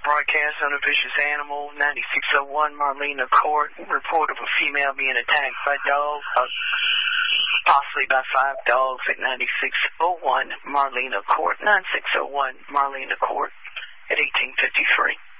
broadcast on a vicious animal, 9601 Marlena Court. Report of a female being attacked by dogs, possibly by 5 dogs at 9601 Marlena Court, 9601 Marlena Court at 1853.